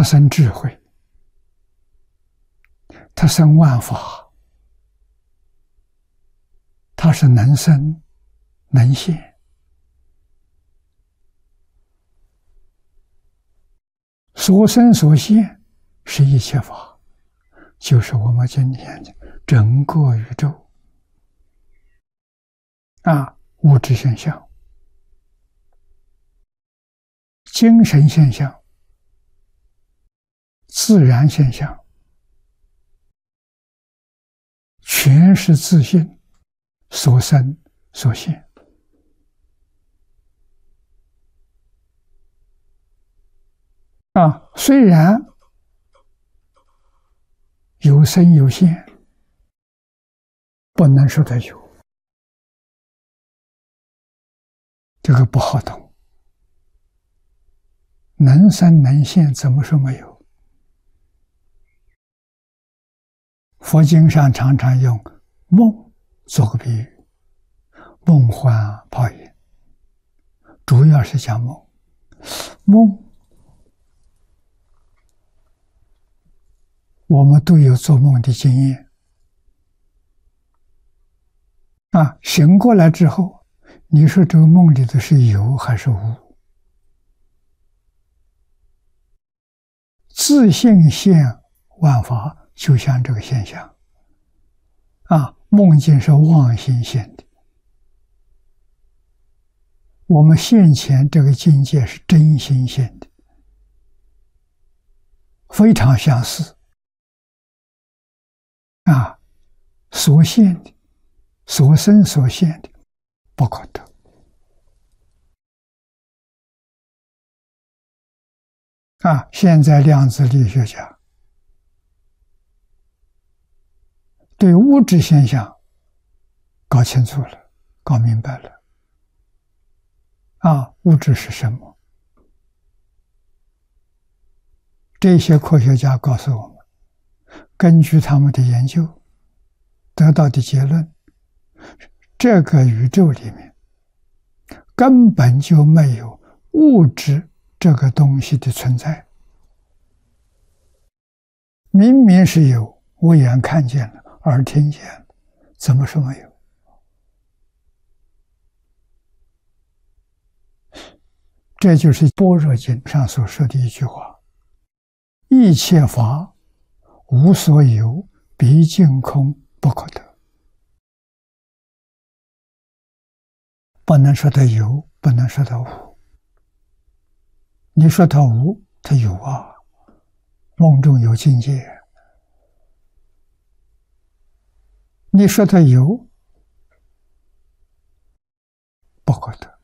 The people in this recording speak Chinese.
生智慧，他生万法，他是能生能现。所生所现是一切法，就是我们今天的整个宇宙物质现象、精神现象、自然现象，全是自性所生所现。虽然有生有现，不能说它有，这个不好懂。能生能现，怎么说没有？佛经上常常用梦做个比喻，梦幻泡影，主要是讲梦。梦我们都有做梦的经验醒过来之后，你说这个梦里头是有还是无？自性现万法，就像这个现象梦境是妄心现的，我们现前这个境界是真心现的，非常相似所现的、所生所现的不可得现在量子力学家对物质现象搞清楚了，搞明白了物质是什么？这些科学家告诉我们，根据他们的研究得到的结论，这个宇宙里面根本就没有物质这个东西的存在。明明是有，我眼看见了，耳听见了，怎么说没有？这就是《般若经》上所说的一句话：一切法无所有，毕竟空，不可得。不能说它有，不能说它无。你说它无，它有梦中有境界；你说它有，不可得。